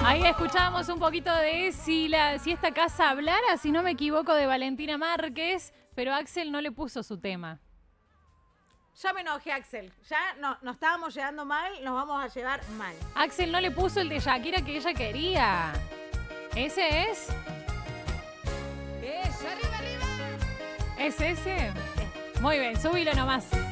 Ahí escuchábamos un poquito de si esta casa hablara, si no me equivoco, de Valentina Márquez, pero Axel no le puso su tema. Ya me enojé, Axel. Ya nos estábamos llevando mal, nos vamos a llevar mal. Axel no le puso el de Shakira que ella quería. ¿Ese es? ¡Es arriba, arriba! ¿Es ese? Muy bien, súbilo nomás.